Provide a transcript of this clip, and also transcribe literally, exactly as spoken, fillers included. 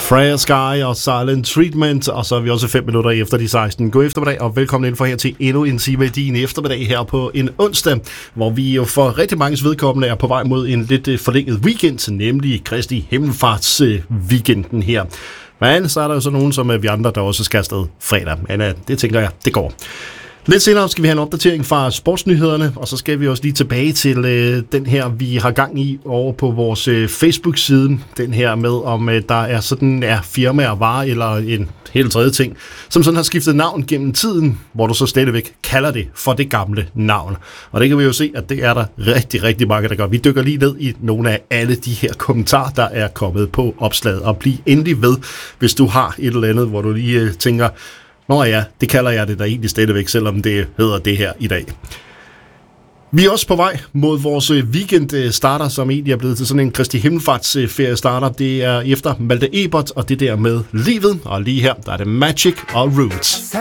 Freya Sky og Silent Treatment, og så er vi også fem minutter efter de seksten. God eftermiddag, og velkommen ind for her til endnu en time i din eftermiddag her på en onsdag, hvor vi jo for rigtig mange vedkommende er på vej mod en lidt forlænget weekend, nemlig Kristi Himmelfarts weekenden her. Men så er der jo så nogen som vi andre, der også skal afsted fredag, men det tænker jeg, det går. Lidt senere skal vi have en opdatering fra sportsnyhederne, og så skal vi også lige tilbage til øh, den her, vi har gang i over på vores øh, Facebook-side. Den her med, om øh, der er sådan er firmaer, varer eller en helt tredje ting, som sådan har skiftet navn gennem tiden, hvor du så stadigvæk kalder det for det gamle navn. Og det kan vi jo se, at det er der rigtig, rigtig mange, der gør. Vi dykker lige ned i nogle af alle de her kommentarer, der er kommet på opslaget, og bliv endelig ved, hvis du har et eller andet, hvor du lige øh, tænker, nå ja, det kalder jeg det da egentlig stadigvæk, selvom det hedder det her i dag. Vi er også på vej mod vores weekend starter, som egentlig er blevet til sådan en Kristi Himmelfarts ferie starter. Det er efter Malte Ebert og det der med livet, og lige her, der er det Magic og Roots.